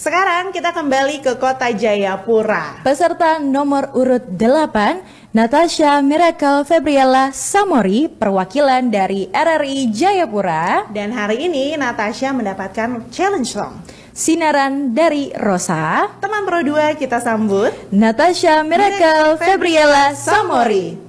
Sekarang kita kembali ke kota Jayapura. Peserta nomor urut 8, Natasha Miracle Febriella Samori, perwakilan dari RRI Jayapura. Dan hari ini Natasha mendapatkan challenge song. Sinaran dari Rosa. Teman Pro 2 kita sambut Natasha Miracle Febriella Samori.